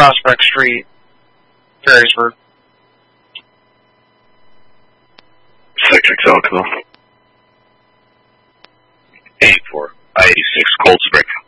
Prospect Street, Perrysburg. 6XL, cool. 84, I-86, Cold Spring.